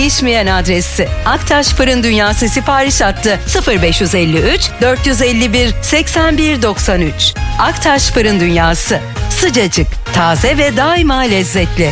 değişmeyen adresi. Aktaş Fırın Dünyası sipariş hattı 0553 451 8193. Aktaş Fırın Dünyası. Sıcacık, taze ve daima lezzetli.